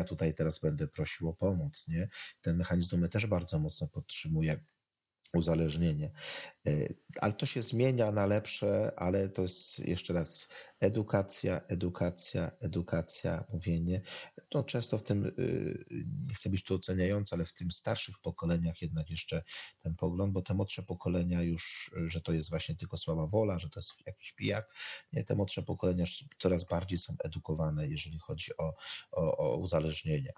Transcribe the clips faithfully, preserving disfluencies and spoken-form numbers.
ja tutaj teraz będę prosił o pomoc, nie? Ten mechanizm mnie też bardzo mocno podtrzymuje uzależnienie. Ale to się zmienia na lepsze, ale to jest jeszcze raz edukacja, edukacja, edukacja, mówienie. To często w tym, nie chcę być tu oceniający, ale w tym starszych pokoleniach jednak jeszcze ten pogląd, bo te młodsze pokolenia już, że to jest właśnie tylko słaba wola, że to jest jakiś pijak. Nie, te młodsze pokolenia coraz bardziej są edukowane, jeżeli chodzi o, o, o uzależnienia.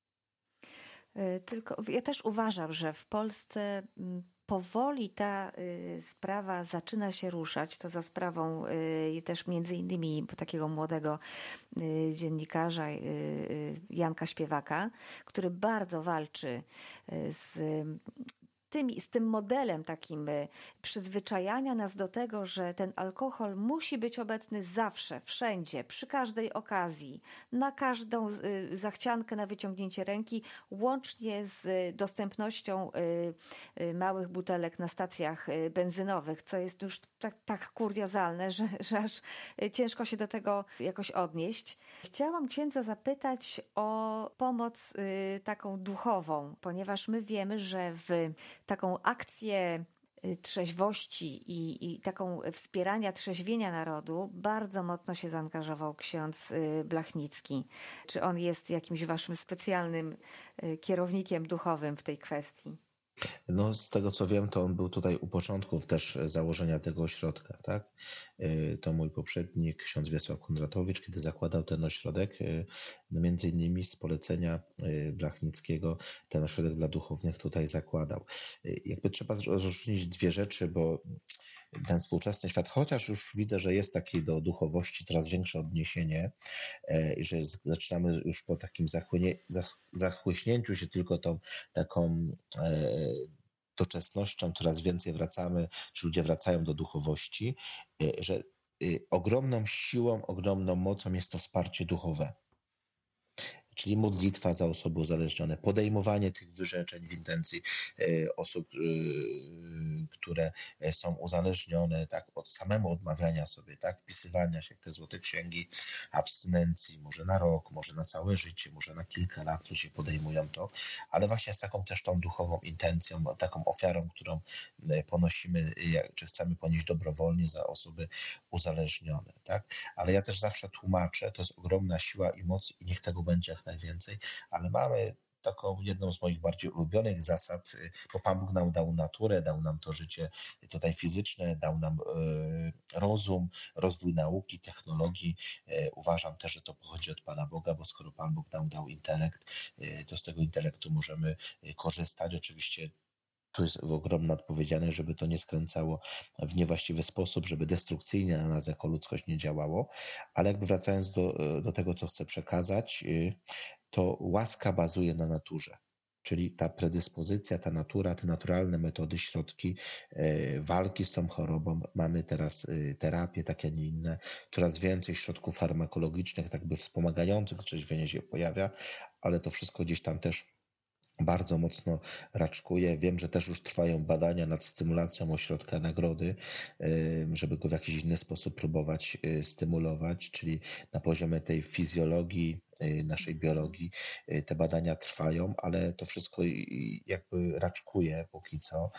Tylko ja też uważam, że w Polsce powoli ta sprawa zaczyna się ruszać. To za sprawą też między innymi takiego młodego dziennikarza Janka Śpiewaka, który bardzo walczy z Tym, z tym modelem takim przyzwyczajania nas do tego, że ten alkohol musi być obecny zawsze, wszędzie, przy każdej okazji, na każdą zachciankę, na wyciągnięcie ręki, łącznie z dostępnością małych butelek na stacjach benzynowych, co jest już tak, tak kuriozalne, że, że aż ciężko się do tego jakoś odnieść. Chciałam księdza zapytać o pomoc taką duchową, ponieważ my wiemy, że w taką akcję trzeźwości i, i taką wspierania trzeźwienia narodu bardzo mocno się zaangażował ksiądz Blachnicki. Czy on jest jakimś waszym specjalnym kierownikiem duchowym w tej kwestii? No, z tego co wiem, to on był tutaj u początków też założenia tego ośrodka, tak? To mój poprzednik, ksiądz Wiesław Kondratowicz, kiedy zakładał ten ośrodek, no między innymi z polecenia Blachnickiego ten ośrodek dla duchownych tutaj zakładał. Jakby trzeba rozróżnić dwie rzeczy, bo ten współczesny świat, chociaż już widzę, że jest takie do duchowości coraz większe odniesienie i że zaczynamy już po takim zachłynie, zachłyśnięciu się tylko tą taką doczesnością, coraz więcej wracamy, czy ludzie wracają do duchowości, że ogromną siłą, ogromną mocą jest to wsparcie duchowe. Czyli modlitwa za osoby uzależnione, podejmowanie tych wyrzeczeń w intencji osób, które są uzależnione, tak, od samemu odmawiania sobie, tak, wpisywania się w te złote księgi abstynencji, może na rok, może na całe życie, może na kilka lat ludzie podejmują to, ale właśnie z taką też tą duchową intencją, taką ofiarą, którą ponosimy, czy chcemy ponieść dobrowolnie za osoby uzależnione, tak, ale ja też zawsze tłumaczę, to jest ogromna siła i moc i niech tego będzie jak najwięcej, ale mamy taką jedną z moich bardziej ulubionych zasad, bo Pan Bóg nam dał naturę, dał nam to życie tutaj fizyczne, dał nam rozum, rozwój nauki, technologii. Uważam też, że to pochodzi od Pana Boga, bo skoro Pan Bóg nam dał intelekt, to z tego intelektu możemy korzystać. Oczywiście tu jest ogromna odpowiedzialność, żeby to nie skręcało w niewłaściwy sposób, żeby destrukcyjnie na nas jako ludzkość nie działało, ale jakby wracając do, do tego, co chcę przekazać, to łaska bazuje na naturze. Czyli ta predyspozycja, ta natura, te naturalne metody, środki walki z tą chorobą. Mamy teraz terapię, takie, a nie inne. Coraz więcej środków farmakologicznych, tak by wspomagających trzeźwienie się pojawia, ale to wszystko gdzieś tam też bardzo mocno raczkuje. Wiem, że też już trwają badania nad stymulacją ośrodka nagrody, żeby go w jakiś inny sposób próbować stymulować, czyli na poziomie tej fizjologii, naszej biologii te badania trwają, ale to wszystko jakby raczkuje póki co,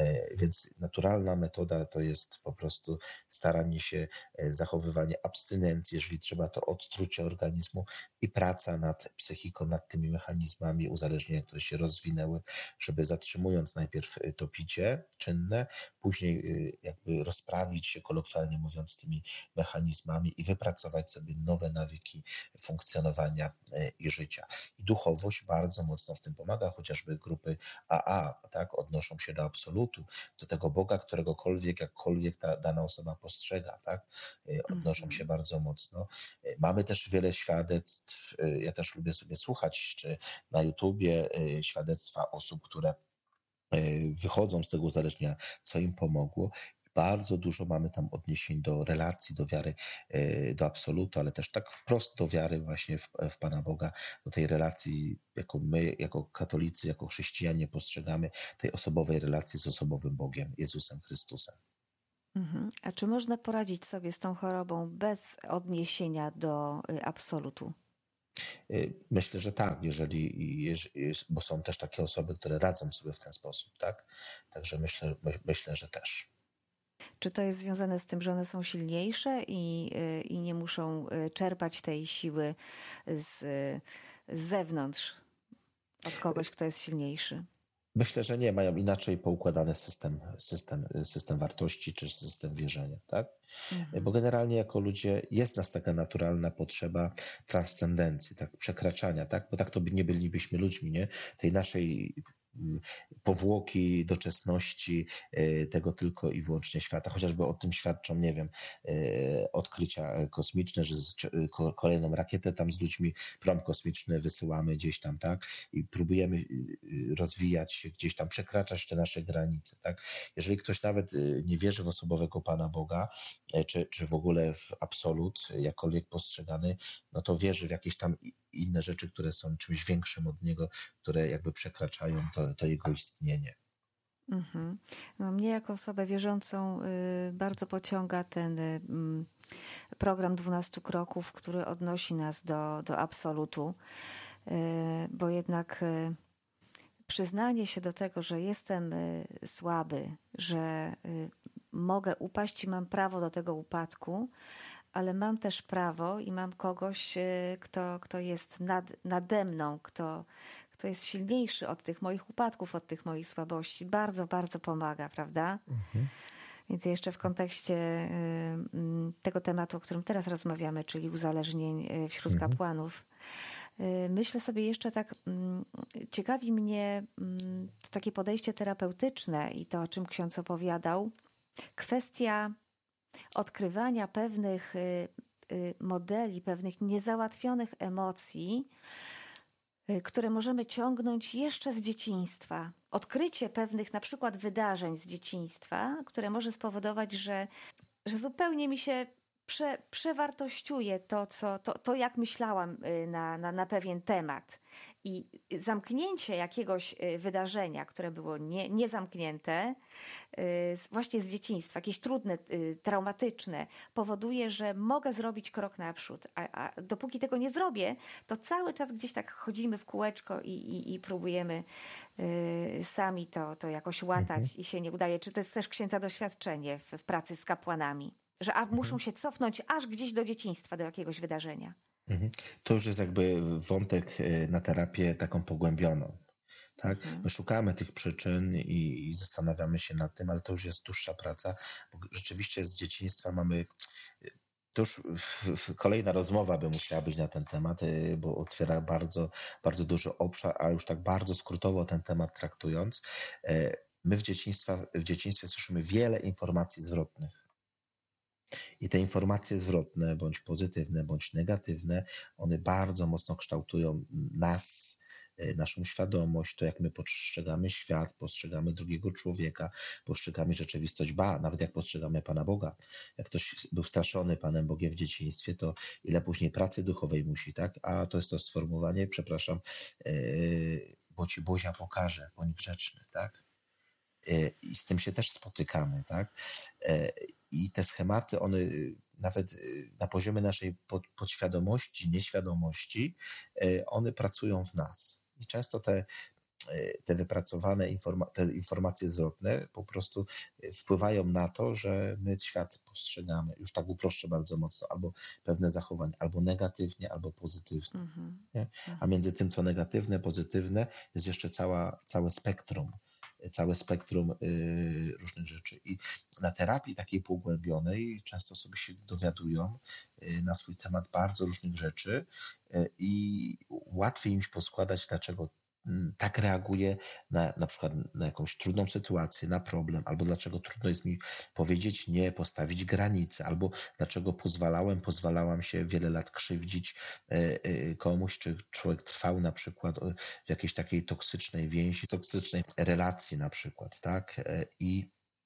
więc naturalna metoda to jest po prostu staranie się, zachowywanie abstynencji, jeżeli trzeba, to odtrucie organizmu i praca nad psychiką, nad tymi mechanizmami uzależnienia, które się rozwinęły, żeby zatrzymując najpierw to picie czynne, później jakby rozprawić się, kolokwialnie mówiąc, tymi mechanizmami i wypracować sobie nowe nawyki funkcjonowania i życia. I duchowość bardzo mocno w tym pomaga, chociażby grupy A A, tak, odnoszą się do absolutu, do tego Boga, któregokolwiek, jakkolwiek ta dana osoba postrzega, tak, odnoszą się bardzo mocno. Mamy też wiele świadectw, ja też lubię sobie słuchać, czy na YouTubie świadectwa osób, które wychodzą z tego uzależnienia, co im pomogło. Bardzo dużo mamy tam odniesień do relacji, do wiary, do absolutu, ale też tak wprost do wiary właśnie w, w Pana Boga, do tej relacji, jaką my jako katolicy, jako chrześcijanie postrzegamy, tej osobowej relacji z osobowym Bogiem, Jezusem Chrystusem. Mhm. A czy można poradzić sobie z tą chorobą bez odniesienia do absolutu? Myślę, że tak, jeżeli, jeżeli, bo są też takie osoby, które radzą sobie w ten sposób, tak? Także myślę, my, myślę, że też. Czy to jest związane z tym, że one są silniejsze i, i nie muszą czerpać tej siły z, z zewnątrz, od kogoś, kto jest silniejszy? Myślę, że nie, mają inaczej poukładany system, system, system wartości czy system wierzenia, tak? Mhm. Bo generalnie jako ludzie jest nas taka naturalna potrzeba transcendencji, tak? Przekraczania, tak? Bo tak to by nie bylibyśmy ludźmi, nie? Tej naszej powłoki doczesności, tego tylko i wyłącznie świata. Chociażby o tym świadczą, nie wiem, odkrycia kosmiczne, że kolejną rakietę tam z ludźmi, prom kosmiczny wysyłamy gdzieś tam, tak? I próbujemy rozwijać się, gdzieś tam przekraczać te nasze granice, tak? Jeżeli ktoś nawet nie wierzy w osobowego Pana Boga, czy, czy w ogóle w absolut, jakkolwiek postrzegany, no to wierzy w jakieś tam inne rzeczy, które są czymś większym od niego, które jakby przekraczają to, to jego istnienie. Mhm. No, mnie jako osobę wierzącą y, bardzo pociąga ten y, program dwunastu kroków, który odnosi nas do, do absolutu, y, bo jednak y, przyznanie się do tego, że jestem y, słaby, że y, mogę upaść i mam prawo do tego upadku, ale mam też prawo i mam kogoś, y, kto, kto jest nad, nade mną, kto, kto jest silniejszy od tych moich upadków, od tych moich słabości. Bardzo, bardzo pomaga, prawda? Mhm. Więc jeszcze w kontekście y, tego tematu, o którym teraz rozmawiamy, czyli uzależnień wśród Mhm. kapłanów, y, myślę sobie jeszcze tak, y, ciekawi mnie y, to takie podejście terapeutyczne i to, o czym ksiądz opowiadał. Kwestia odkrywania pewnych modeli, pewnych niezałatwionych emocji, które możemy ciągnąć jeszcze z dzieciństwa. Odkrycie pewnych na przykład wydarzeń z dzieciństwa, które może spowodować, że, że zupełnie mi się prze, przewartościuje to, co, to, to, jak myślałam na, na, na pewien temat. I zamknięcie jakiegoś wydarzenia, które było nie, niezamknięte, właśnie z dzieciństwa, jakieś trudne, traumatyczne, powoduje, że mogę zrobić krok naprzód. A, a dopóki tego nie zrobię, to cały czas gdzieś tak chodzimy w kółeczko i, i, i próbujemy y, sami to, to jakoś łatać Mhm. i się nie udaje. Czy to jest też księdza doświadczenie w, w pracy z kapłanami? Że a, muszą się cofnąć aż gdzieś do dzieciństwa, do jakiegoś wydarzenia. Mhm. To już jest jakby wątek na terapię taką pogłębioną. Tak? Mhm. My szukamy tych przyczyn i, i zastanawiamy się nad tym, ale to już jest dłuższa praca, bo rzeczywiście z dzieciństwa mamy. To już kolejna rozmowa by musiała być na ten temat, bo otwiera bardzo, bardzo duży obszar, a już tak bardzo skrótowo ten temat traktując, my w, dzieciństwa, w dzieciństwie słyszymy wiele informacji zwrotnych. I te informacje zwrotne, bądź pozytywne, bądź negatywne, one bardzo mocno kształtują nas, naszą świadomość, to jak my postrzegamy świat, postrzegamy drugiego człowieka, postrzegamy rzeczywistość, ba, nawet jak postrzegamy Pana Boga. Jak ktoś był straszony Panem Bogiem w dzieciństwie, to ile później pracy duchowej musi, tak? A to jest to sformułowanie, przepraszam, bo ci Bozia pokaże, bądź grzeczny, tak? I z tym się też spotykamy, tak? I te schematy, one nawet na poziomie naszej podświadomości, nieświadomości, one pracują w nas. I często te, te wypracowane informa- te informacje zwrotne po prostu wpływają na to, że my świat postrzegamy, już tak uproszczę bardzo mocno, albo pewne zachowania, albo negatywnie, albo pozytywnie. Mhm. Nie? A między tym, co negatywne, pozytywne, jest jeszcze cała, całe spektrum całe spektrum różnych rzeczy. I na terapii takiej pogłębionej często sobie się dowiadują na swój temat bardzo różnych rzeczy i łatwiej im się poskładać, dlaczego tak reaguje na, na przykład na jakąś trudną sytuację, na problem, albo dlaczego trudno jest mi powiedzieć nie, postawić granice, albo dlaczego pozwalałem, pozwalałam się wiele lat krzywdzić komuś, czy człowiek trwał na przykład w jakiejś takiej toksycznej więzi, toksycznej relacji na przykład, tak? I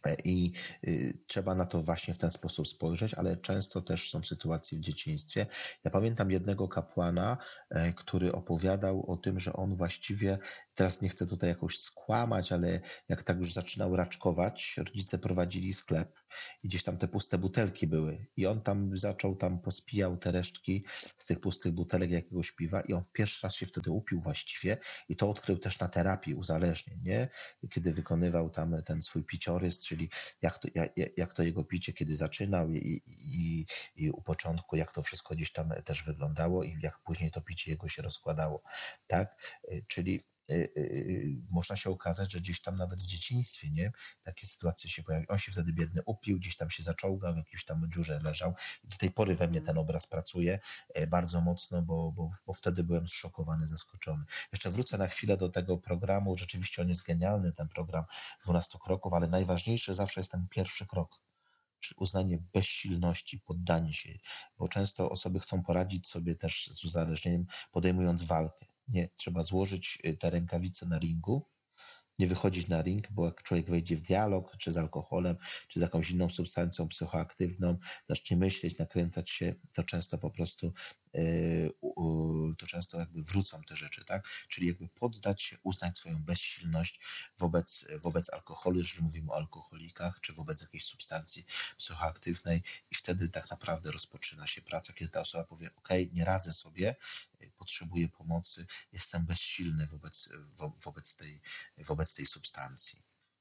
I y, trzeba na to właśnie w ten sposób spojrzeć, ale często też są sytuacje w dzieciństwie. Ja pamiętam jednego kapłana, e, który opowiadał o tym, że on właściwie, teraz nie chcę tutaj jakoś skłamać, ale jak tak już zaczynał raczkować, rodzice prowadzili sklep i gdzieś tam te puste butelki były i on tam zaczął, tam pospijał te resztki z tych pustych butelek jakiegoś piwa i on pierwszy raz się wtedy upił właściwie i to odkrył też na terapii uzależnień, nie? Kiedy wykonywał tam ten swój piciorys, czyli jak to, jak, jak to jego picie, kiedy zaczynał i, i, i u początku, jak to wszystko gdzieś tam też wyglądało i jak później to picie jego się rozkładało, tak? Czyli y, y, y, można się okazać, że gdzieś tam nawet w dzieciństwie, nie? Takie sytuacje się pojawią. On się wtedy biedny upił, gdzieś tam się zaczołgał, w jakiejś tam dziurze leżał i do tej pory we mnie ten obraz pracuje e, bardzo mocno, bo, bo, bo wtedy byłem zszokowany, zaskoczony. Jeszcze wrócę na chwilę do tego programu. Rzeczywiście on jest genialny, ten program dwunastu kroków, ale najważniejszy zawsze jest ten pierwszy krok, czy uznanie bezsilności, poddanie się, bo często osoby chcą poradzić sobie też z uzależnieniem, podejmując walkę. Nie, trzeba złożyć te rękawice na ringu, nie wychodzić na ring, bo jak człowiek wejdzie w dialog, czy z alkoholem, czy z jakąś inną substancją psychoaktywną, zacznie myśleć, nakręcać się, to często po prostu yy, to często jakby wrócą te rzeczy, tak? Czyli jakby poddać się, uznać swoją bezsilność wobec, wobec alkoholu, jeżeli mówimy o alkoholikach, czy wobec jakiejś substancji psychoaktywnej i wtedy tak naprawdę rozpoczyna się praca, kiedy ta osoba powie, ok, nie radzę sobie, potrzebuję pomocy, jestem bezsilny wobec, wo, wobec tej wobec tej substancji.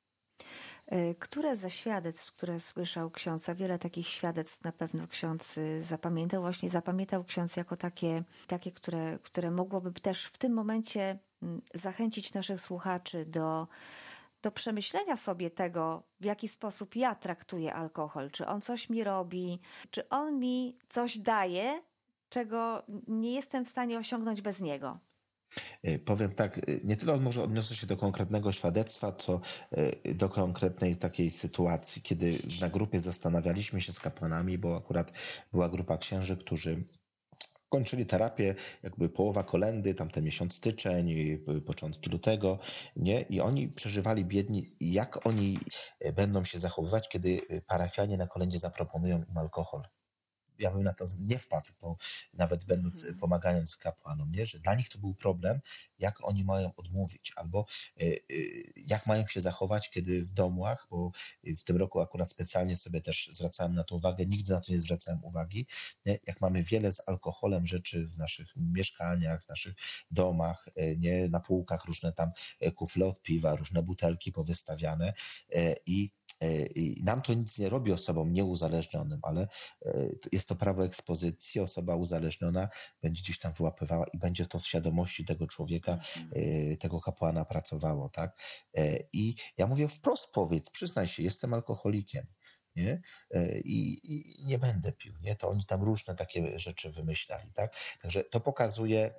Które ze świadectw, które słyszał ksiądz, a wiele takich świadectw na pewno ksiądz zapamiętał, właśnie zapamiętał ksiądz jako takie, takie które, które mogłoby też w tym momencie zachęcić naszych słuchaczy do, do przemyślenia sobie tego, w jaki sposób ja traktuję alkohol. Czy on coś mi robi, czy on mi coś daje, czego nie jestem w stanie osiągnąć bez niego. Powiem tak, nie tyle może odniosę się do konkretnego świadectwa, co do konkretnej takiej sytuacji, kiedy na grupie zastanawialiśmy się z kapłanami, bo akurat była grupa księży, którzy kończyli terapię, jakby połowa kolendy, tamten miesiąc styczeń, początki lutego, nie? I oni przeżywali biedni, jak oni będą się zachowywać, kiedy parafianie na kolendzie zaproponują im alkohol. Ja bym na to nie wpadł, bo nawet będąc, pomagając kapłanom, nie? Że dla nich to był problem, jak oni mają odmówić, albo jak mają się zachować, kiedy w domach, bo w tym roku akurat specjalnie sobie też zwracałem na to uwagę, nigdy na to nie zwracałem uwagi, nie? Jak mamy wiele z alkoholem rzeczy w naszych mieszkaniach, w naszych domach, nie? Na półkach różne tam kufle od piwa, różne butelki powystawiane i I nam to nic nie robi osobom nieuzależnionym, ale jest to prawo ekspozycji. Osoba uzależniona będzie gdzieś tam wyłapywała i będzie to w świadomości tego człowieka, tego kapłana pracowało, tak? I ja mówię wprost, powiedz, przyznaj się, jestem alkoholikiem. Nie? I, I nie będę pił, nie? To oni tam różne takie rzeczy wymyślali, tak? Także to pokazuje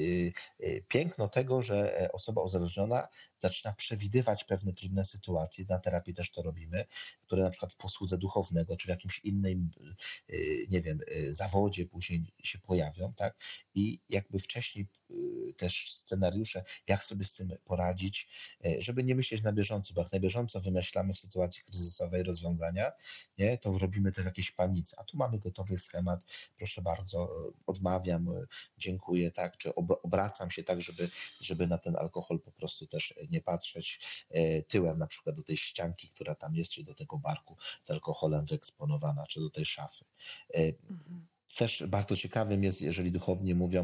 piękno tego, że osoba uzależniona zaczyna przewidywać pewne trudne sytuacje, na terapii też to robimy, które na przykład w posłudze duchownego, czy w jakimś innym, nie wiem, zawodzie później się pojawią, tak? I jakby wcześniej też scenariusze, jak sobie z tym poradzić, żeby nie myśleć na bieżąco, bo jak na bieżąco wymyślamy w sytuacji kryzysowej rozwiązania, nie, to robimy to w jakiejś panice, a tu mamy gotowy schemat, proszę bardzo, odmawiam, dziękuję, tak, czy obracam się tak, żeby, żeby na ten alkohol po prostu też nie patrzeć tyłem na przykład do tej ścianki, która tam jest, czy do tego barku z alkoholem wyeksponowana, czy do tej szafy. Mhm. Też bardzo ciekawym jest, jeżeli duchowni mówią,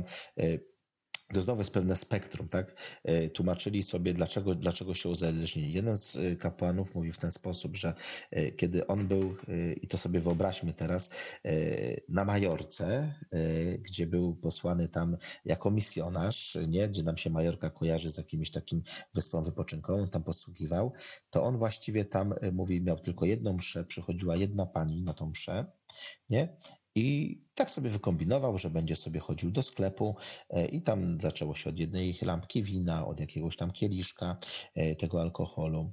to znowu jest pewne spektrum, tak? Tłumaczyli sobie, dlaczego, dlaczego się uzależnili. Jeden z kapłanów mówi w ten sposób, że kiedy on był, i to sobie wyobraźmy teraz, na Majorce, gdzie był posłany tam jako misjonarz, nie? Gdzie nam się Majorka kojarzy z jakimś takim wyspą wypoczynkową, tam posługiwał, to on właściwie tam, mówi, miał tylko jedną mszę, przychodziła jedna pani na tą mszę, nie? I tak sobie wykombinował, że będzie sobie chodził do sklepu i tam zaczęło się od jednej lampki wina, od jakiegoś tam kieliszka tego alkoholu.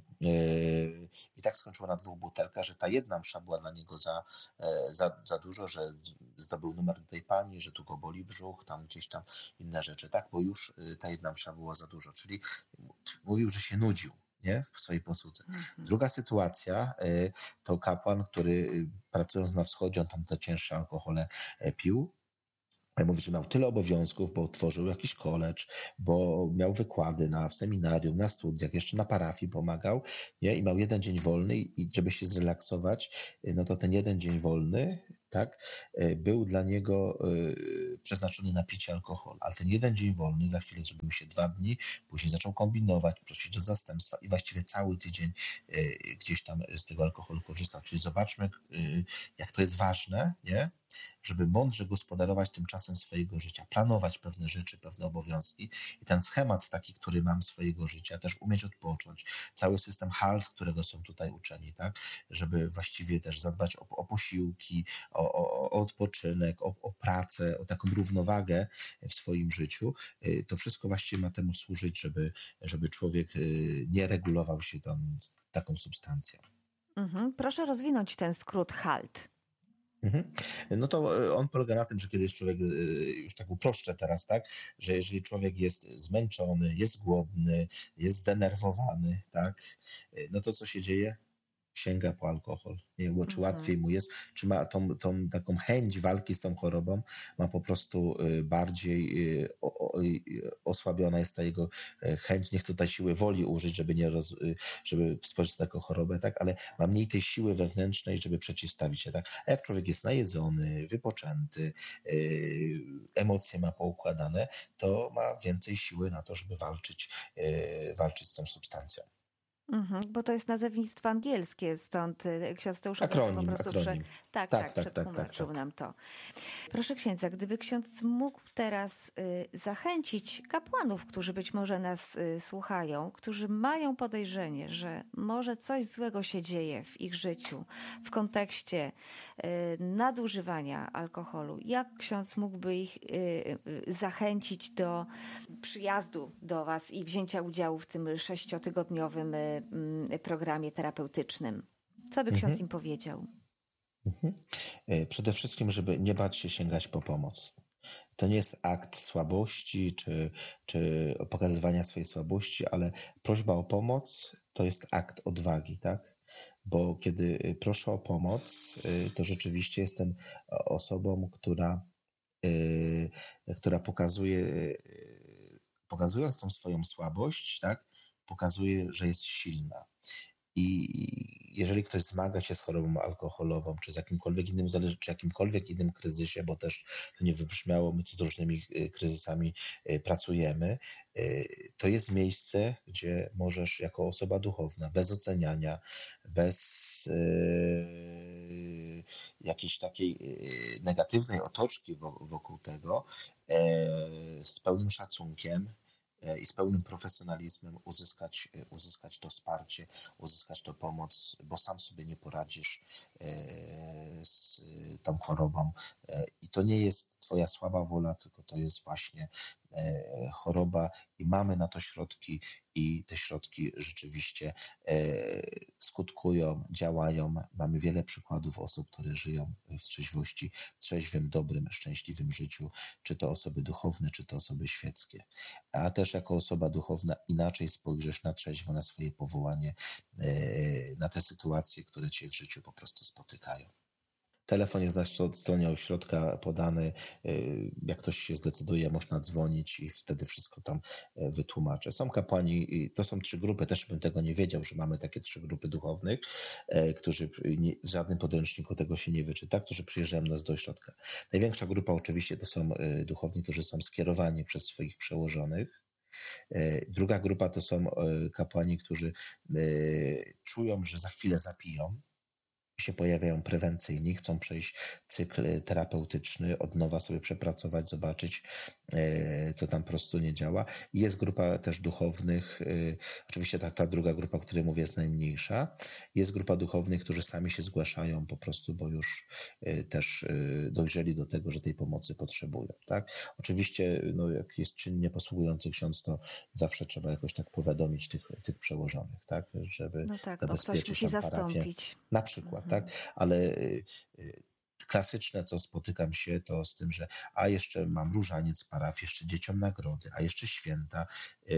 I tak skończyło na dwóch butelkach, że ta jedna msza była dla niego za, za, za dużo, że zdobył numer do tej pani, że tu go boli brzuch, tam gdzieś tam inne rzeczy, tak, bo już ta jedna msza była za dużo. Czyli mówił, że się nudził. nie? W swojej posłudze. Mhm. Druga sytuacja to kapłan, który pracując na wschodzie, on tam te cięższe alkohole pił. Mówi, że miał tyle obowiązków, bo tworzył jakiś college, bo miał wykłady na, w seminarium, na studiach, jeszcze na parafii pomagał, nie? I miał jeden dzień wolny i żeby się zrelaksować, no to ten jeden dzień wolny, tak, był dla niego przeznaczony na picie alkoholu. Ale ten jeden dzień wolny za chwilę zrobił się dwa dni, później zaczął kombinować, prosić o zastępstwa i właściwie cały tydzień gdzieś tam z tego alkoholu korzystał. Czyli zobaczmy, jak to jest ważne, nie? Żeby mądrze gospodarować tym czasem swojego życia, planować pewne rzeczy, pewne obowiązki i ten schemat taki, który mam swojego życia, też umieć odpocząć. Cały system halt, którego są tutaj uczeni, tak? Żeby właściwie też zadbać o, o posiłki, o, o, o odpoczynek, o, o pracę, o taką równowagę w swoim życiu. To wszystko właściwie ma temu służyć, żeby, żeby człowiek nie regulował się tam taką substancją. Mhm. Proszę rozwinąć ten skrót halt. No to on polega na tym, że kiedy jest człowiek, już tak uproszczę teraz, tak, że jeżeli człowiek jest zmęczony, jest głodny, jest zdenerwowany, tak, no to co się dzieje? Sięga po alkohol. Nie? Bo czy łatwiej mu jest, czy ma tą, tą taką chęć walki z tą chorobą, ma po prostu bardziej osłabiona jest ta jego chęć, nie chce tej siły woli użyć, żeby nie roz, żeby stworzyć taką chorobę, tak, ale ma mniej tej siły wewnętrznej, żeby przeciwstawić się, tak. A jak człowiek jest najedzony, wypoczęty, emocje ma poukładane, to ma więcej siły na to, żeby walczyć, walczyć z tą substancją. Mhm, bo to jest nazewnictwo angielskie, stąd ksiądz Teusz po prostu prze... tak, tak, tak, tak, przetłumaczył tak, tak, tak. nam to. Proszę księdza, gdyby ksiądz mógł teraz y, zachęcić kapłanów, którzy być może nas y, słuchają, którzy mają podejrzenie, że może coś złego się dzieje w ich życiu w kontekście y, nadużywania alkoholu, jak ksiądz mógłby ich y, y, zachęcić do przyjazdu do was i wzięcia udziału w tym sześciotygodniowym y, programie terapeutycznym? Co by ksiądz mhm. im powiedział? Mhm. Przede wszystkim, żeby nie bać się sięgać po pomoc. To nie jest akt słabości czy, czy pokazywania swojej słabości, ale prośba o pomoc to jest akt odwagi, tak? Bo kiedy proszę o pomoc, to rzeczywiście jestem osobą, która, która pokazuje, pokazując tą swoją słabość, tak? Pokazuje, że jest silna. I jeżeli ktoś zmaga się z chorobą alkoholową, czy z jakimkolwiek innym, czy jakimkolwiek innym kryzysie, bo też to nie wybrzmiało, my tu z różnymi kryzysami pracujemy, to jest miejsce, gdzie możesz jako osoba duchowna, bez oceniania, bez jakiejś takiej negatywnej otoczki wokół tego, z pełnym szacunkiem i z pełnym profesjonalizmem uzyskać, uzyskać to wsparcie, uzyskać to pomoc, bo sam sobie nie poradzisz z tą chorobą. I to nie jest twoja słaba wola, tylko to jest właśnie choroba i mamy na to środki i te środki rzeczywiście skutkują, działają. Mamy wiele przykładów osób, które żyją w trzeźwości, w trzeźwym, dobrym, szczęśliwym życiu, czy to osoby duchowne, czy to osoby świeckie. A też jako osoba duchowna inaczej spojrzysz na trzeźwo, na swoje powołanie, na te sytuacje, które cię w życiu po prostu spotykają. Telefon jest na stronie ośrodka podany. Jak ktoś się zdecyduje, można dzwonić i wtedy wszystko tam wytłumaczę. Są kapłani, to są trzy grupy, też bym tego nie wiedział, że mamy takie trzy grupy duchownych, którzy w żadnym podręczniku tego się nie wyczyta, którzy przyjeżdżają nas do ośrodka. Największa grupa oczywiście to są duchowni, którzy są skierowani przez swoich przełożonych. Druga grupa to są kapłani, którzy czują, że za chwilę zapiją, się pojawiają prewencyjni, chcą przejść cykl terapeutyczny, od nowa sobie przepracować, zobaczyć, co tam po prostu nie działa. I jest grupa też duchownych, oczywiście ta, ta druga grupa, o której mówię, jest najmniejsza. Jest grupa duchownych, którzy sami się zgłaszają po prostu, bo już też dojrzeli do tego, że tej pomocy potrzebują. Tak? Oczywiście, no, jak jest czynnie posługujący ksiądz, to zawsze trzeba jakoś tak powiadomić tych, tych przełożonych, tak? Żeby no tak, zabezpieczyć bo ktoś musi tam parafię. zastąpić. Na przykład, tak? Ale klasyczne, co spotykam się, to z tym, że a jeszcze mam różaniec w parafii, jeszcze dzieciom nagrody, a jeszcze święta.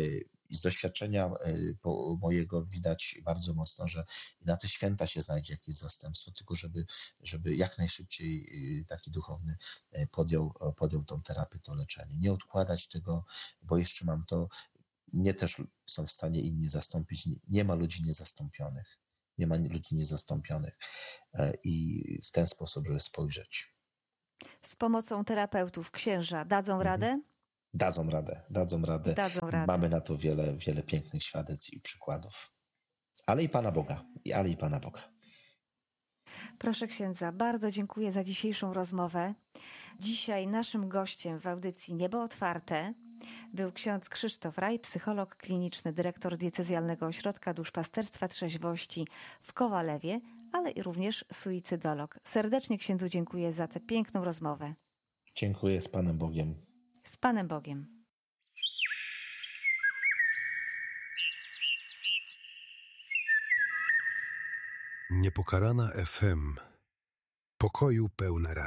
z doświadczenia mojego widać bardzo mocno, że na te święta się znajdzie jakieś zastępstwo, tylko żeby, żeby jak najszybciej taki duchowny podjął, podjął tą terapię, to leczenie. Nie odkładać tego, bo jeszcze mam to, mnie też są w stanie inni zastąpić. Nie ma ludzi niezastąpionych. Nie ma ludzi niezastąpionych. I w ten sposób, żeby spojrzeć. Z pomocą terapeutów księża dadzą Mhm. radę? Dadzą radę, dadzą radę. Dadzą radę. Mamy na to wiele, wiele pięknych świadectw i przykładów. Ale i Pana Boga, ale i Pana Boga. Proszę księdza, bardzo dziękuję za dzisiejszą rozmowę. Dzisiaj naszym gościem w audycji Niebo Otwarte był ksiądz Krzysztof Raj, psycholog kliniczny, dyrektor diecezjalnego ośrodka duszpasterstwa trzeźwości w Kowalewie, ale i również suicydolog. Serdecznie księdzu dziękuję za tę piękną rozmowę. Dziękuję, z Panem Bogiem. Z Panem Bogiem. Niepokalana F M. Pokoju pełne radio.